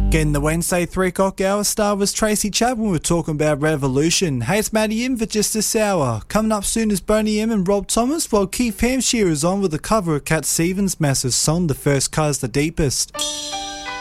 Getting the Wednesday 3 o'clock hour star was Tracy Chapman. We're talking about Revolution. Hey, it's Matty M for just this hour. Coming up soon is Boney M and Rob Thomas, while Keith Hampshire is on with a cover of Cat Stevens' massive song, The First Cut's the Deepest.